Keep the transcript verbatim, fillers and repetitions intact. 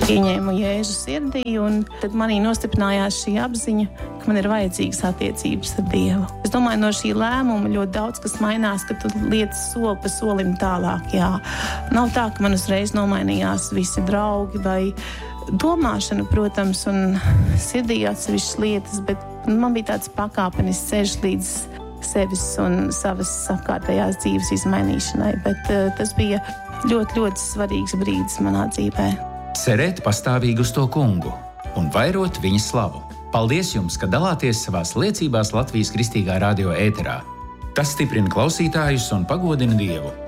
pieņēmu Jēzu sirdī, un tad manī nostiprinājās šī apziņa, ka man ir vajadzīgas attiecības ar Dievu. Es domāju, no šī lēmuma ļoti daudz kas mainās, ka tu lietas soli pa solim tālāk, jā. Nav tā, ka man uzreiz nomainījās visi draugi vai domāšana, protams, un sirdī atsevišķas lietas, bet man bija tāds pakāpenis ceļš līdz sevis un savas apkārtējās dzīves izmainīšanai, bet uh, tas bija ļoti, ļoti svarīgs brīdis manā dzīvē. Cerēt pastāvīgi uz to kungu un vairot viņa slavu. Paldies jums, ka dalāties savās liecībās Latvijas Kristīgā radio ēterā. Tas stiprina klausītājus un pagodina Dievu.